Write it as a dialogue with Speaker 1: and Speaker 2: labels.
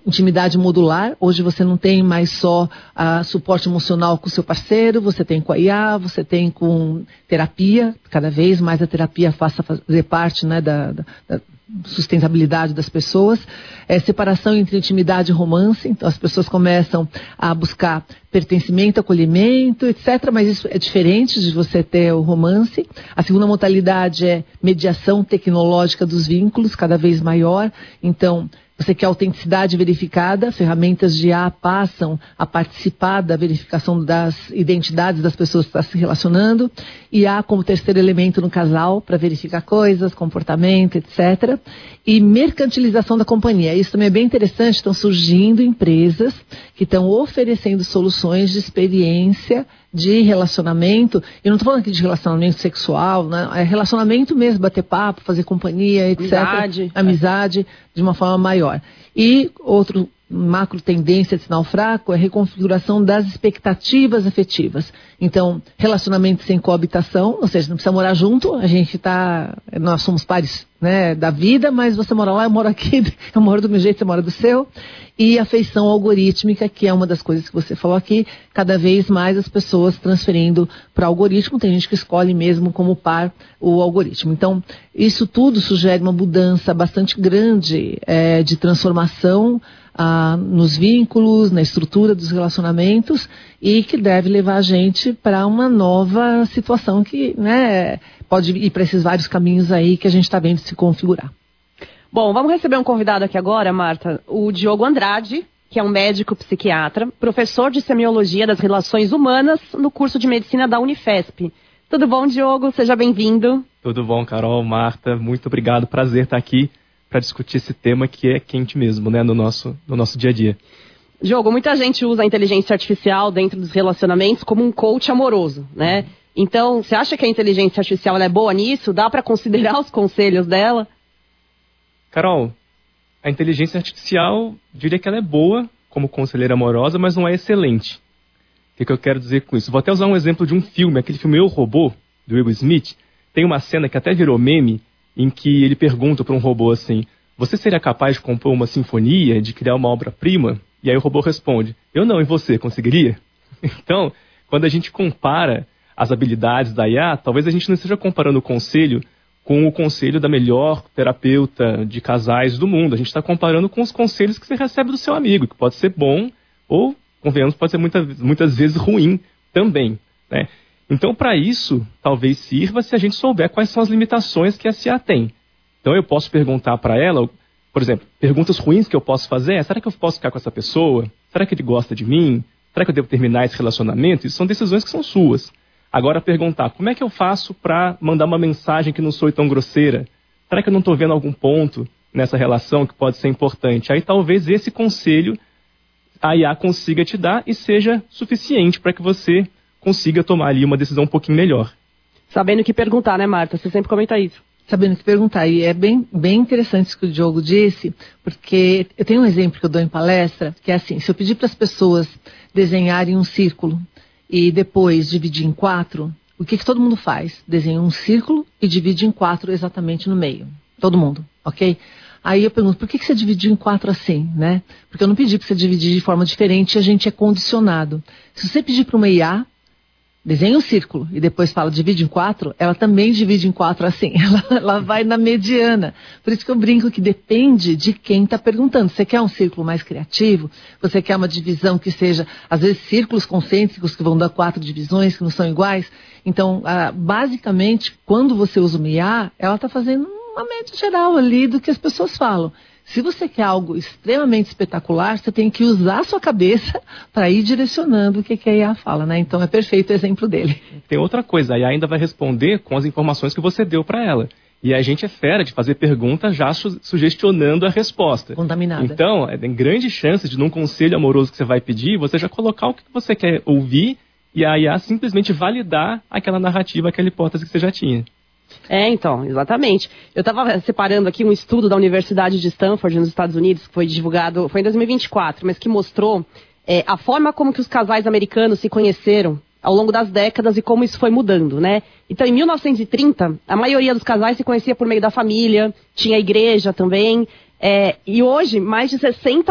Speaker 1: intimidade modular. Hoje você não tem mais só suporte emocional com o seu parceiro, você tem com a IA, você tem com terapia. Cada vez mais a terapia faça fazer parte, né, da sustentabilidade das pessoas. Separação entre intimidade e romance. Então as pessoas começam a buscar pertencimento, acolhimento, etc. Mas isso é diferente de você ter o romance. A segunda modalidade é mediação tecnológica dos vínculos, cada vez maior. Então, você quer autenticidade verificada, ferramentas de IA passam a participar da verificação das identidades das pessoas que estão se relacionando. IA como terceiro elemento no casal, para verificar coisas, comportamento, etc. E mercantilização da companhia. Isso também é bem interessante, estão surgindo empresas que estão oferecendo soluções de experiência de relacionamento. Eu não estou falando aqui de relacionamento sexual, né? É relacionamento mesmo, bater papo, fazer companhia, etc. Amizade, de uma forma maior. E outro macro tendência de sinal fraco é a reconfiguração das expectativas afetivas. Então, relacionamento sem coabitação, ou seja, não precisa morar junto, nós somos pares, né, da vida, mas você mora lá, eu moro aqui, eu moro do meu jeito, você mora do seu. E afeição algorítmica, que é uma das coisas que você falou aqui, cada vez mais as pessoas transferindo para o algoritmo, tem gente que escolhe mesmo como par o algoritmo. Então, isso tudo sugere uma mudança bastante grande de transformação nos vínculos, na estrutura dos relacionamentos, e que deve levar a gente para uma nova situação que, né, pode ir para esses vários caminhos aí que a gente está vendo se configurar.
Speaker 2: Bom, vamos receber um convidado aqui agora, Marta, o Diogo Andrade, que é um médico psiquiatra, professor de semiologia das relações humanas no curso de medicina da Unifesp. Tudo bom, Diogo? Seja bem-vindo.
Speaker 3: Tudo bom, Carol, Marta, muito obrigado, prazer estar aqui para discutir esse tema que é quente mesmo, né, no nosso dia a dia.
Speaker 2: Diogo, muita gente usa a inteligência artificial dentro dos relacionamentos como um coach amoroso, né? Então, você acha que a inteligência artificial ela é boa nisso? Dá para considerar os conselhos dela?
Speaker 3: Carol, a inteligência artificial, diria que ela é boa como conselheira amorosa, mas não é excelente. O que eu quero dizer com isso? Vou até usar um exemplo de um filme, aquele filme Eu, Robô, do Will Smith. Tem uma cena que até virou meme, em que ele pergunta para um robô assim: você seria capaz de compor uma sinfonia, de criar uma obra-prima? E aí o robô responde: eu não, e você, conseguiria? Então, quando a gente compara as habilidades da IA, talvez a gente não esteja comparando o conselho com o conselho da melhor terapeuta de casais do mundo. A gente está comparando com os conselhos que você recebe do seu amigo, que pode ser bom ou, convenhamos, pode ser muitas vezes ruim também, né? Então, para isso, talvez sirva se a gente souber quais são as limitações que a IA tem. Então, eu posso perguntar para ela, por exemplo, perguntas ruins que eu posso fazer: será que eu posso ficar com essa pessoa? Será que ele gosta de mim? Será que eu devo terminar esse relacionamento? Isso são decisões que são suas. Agora, perguntar: como é que eu faço para mandar uma mensagem que não soe tão grosseira? Será que eu não estou vendo algum ponto nessa relação que pode ser importante? Aí talvez esse conselho a IA consiga te dar e seja suficiente para que você consiga tomar ali uma decisão um pouquinho melhor.
Speaker 2: Sabendo o que perguntar, né, Marta? Você sempre comenta isso.
Speaker 1: Sabendo o que perguntar. E é bem interessante isso que o Diogo disse, porque eu tenho um exemplo que eu dou em palestra, que é assim: se eu pedir para as pessoas desenharem um círculo e depois dividir em 4, o que todo mundo faz? Desenha um círculo e divide em 4 exatamente no meio. Todo mundo, ok? Aí eu pergunto: por que você dividiu em 4 assim, né? Porque eu não pedi para você dividir de forma diferente, a gente é condicionado. Se você pedir para uma IA, desenha um círculo e depois fala divide em 4, ela também divide em 4 assim. Ela vai na mediana. Por isso que eu brinco que depende de quem está perguntando. Você quer um círculo mais criativo? Você quer uma divisão que seja, às vezes, círculos concêntricos que vão dar 4 divisões que não são iguais? Então, basicamente, quando você usa uma IA, ela está fazendo uma média geral ali do que as pessoas falam. Se você quer algo extremamente espetacular, você tem que usar a sua cabeça para ir direcionando o que a IA fala, né? Então é perfeito o exemplo dele.
Speaker 3: Tem outra coisa, a IA ainda vai responder com as informações que você deu para ela. E a gente é fera de fazer perguntas já sugestionando a resposta.
Speaker 1: Contaminada.
Speaker 3: Então, tem grande chance de, num conselho amoroso que você vai pedir, você já colocar o que você quer ouvir e a IA simplesmente validar aquela narrativa, aquela hipótese que você já tinha.
Speaker 2: Então, exatamente. Eu estava separando aqui um estudo da Universidade de Stanford, nos Estados Unidos, que foi divulgado, foi em 2024, mas que mostrou a forma como que os casais americanos se conheceram ao longo das décadas e como isso foi mudando, né? Então, em 1930, a maioria dos casais se conhecia por meio da família, tinha igreja também, e hoje, mais de 60%